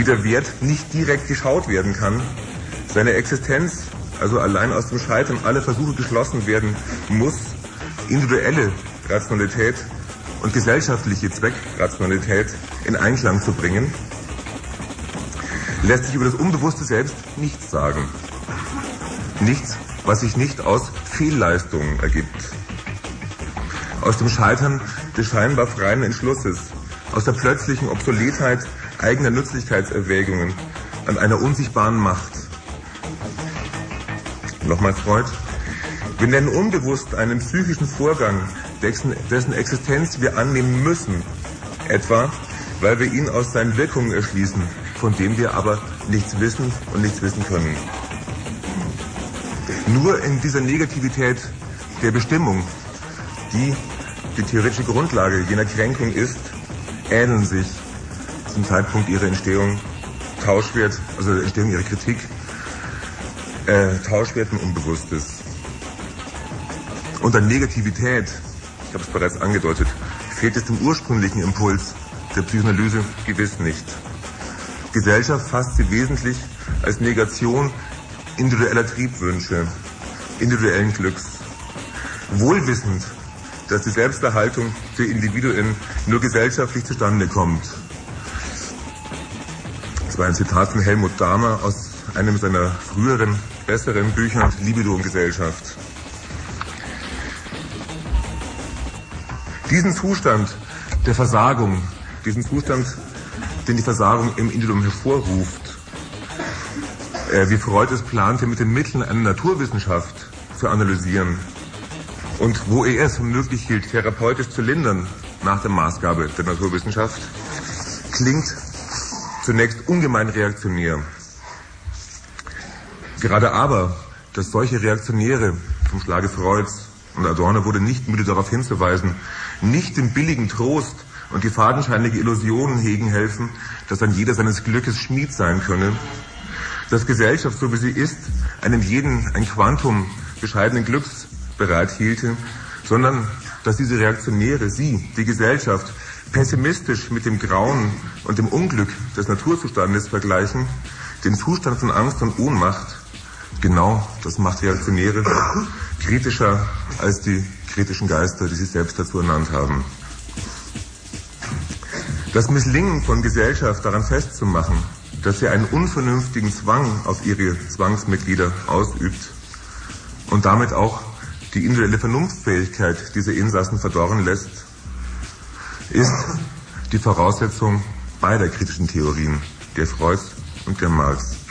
der Wert nicht direkt geschaut werden kann, seine Existenz, also allein aus dem Scheitern aller Versuche geschlossen werden muss, individuelle Rationalität und gesellschaftliche Zweckrationalität in Einklang zu bringen, lässt sich über das unbewusste Selbst nichts sagen. Nichts, was sich nicht aus Fehlleistungen ergibt. Aus dem Scheitern des scheinbar freien Entschlusses, aus der plötzlichen Obsoletheit eigener Nützlichkeitserwägungen an einer unsichtbaren Macht. Nochmal Freud. Wir nennen unbewusst einen psychischen Vorgang, dessen Existenz wir annehmen müssen, etwa weil wir ihn aus seinen Wirkungen erschließen, von dem wir aber nichts wissen und nichts wissen können. Nur in dieser Negativität der Bestimmung, die die theoretische Grundlage jener Kränkung ist, ähneln sich zum Zeitpunkt ihrer Entstehung Tauschwert, also der Entstehung ihrer Kritik, Tauschwert und Unbewusstes. Und an Negativität, ich habe es bereits angedeutet, fehlt es dem ursprünglichen Impuls der Psychoanalyse gewiss nicht. Gesellschaft fasst sie wesentlich als Negation individueller Triebwünsche, individuellen Glücks. Wohlwissend, dass die Selbsterhaltung der Individuen nur gesellschaftlich zustande kommt. Das war ein Zitat von Helmut Dahmer aus einem seiner früheren, besseren Bücher, Libido und Gesellschaft. Diesen Zustand der Versagung, diesen Zustand, den die Versagung im Individuum hervorruft, wie Freud es plante, mit den Mitteln einer Naturwissenschaft zu analysieren und wo er es für möglich hielt, therapeutisch zu lindern nach der Maßgabe der Naturwissenschaft, klingt zunächst ungemein reaktionär. Gerade aber, dass solche Reaktionäre vom Schlage Freuds und Adorno wurde nicht müde darauf hinzuweisen, nicht den billigen Trost und die fadenscheinige Illusionen hegen helfen, dass dann jeder seines Glückes Schmied sein könne, dass Gesellschaft, so wie sie ist, einem jeden ein Quantum bescheidenen Glücks bereithielte, sondern dass diese Reaktionäre, sie, die Gesellschaft, pessimistisch mit dem Grauen und dem Unglück des Naturzustandes vergleichen, den Zustand von Angst und Ohnmacht. Genau, das macht Reaktionäre kritischer als die kritischen Geister, die sie selbst dazu ernannt haben. Das Misslingen von Gesellschaft daran festzumachen, dass sie einen unvernünftigen Zwang auf ihre Zwangsmitglieder ausübt und damit auch die individuelle Vernunftfähigkeit dieser Insassen verdorren lässt, ist die Voraussetzung beider kritischen Theorien, der Freuds und der Marx.